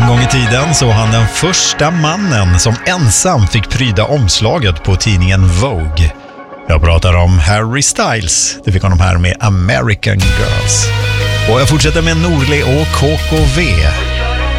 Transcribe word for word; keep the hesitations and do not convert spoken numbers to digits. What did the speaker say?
En gång i tiden så var han den första mannen som ensam fick pryda omslaget på tidningen Vogue. Jag pratar om Harry Styles. Det fick honom här med American Girls. Och jag fortsätter med Norli och K K V.